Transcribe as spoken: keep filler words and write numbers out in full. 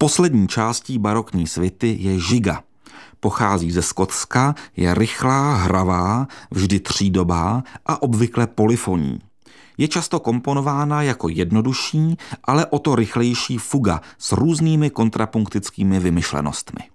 Poslední částí barokní svity je žiga. Pochází ze Skotska, je rychlá, hravá, vždy třídobá a obvykle polyfonní. Je často komponována jako jednodušší, ale o to rychlejší fuga s různými kontrapunktickými vymyšlenostmi.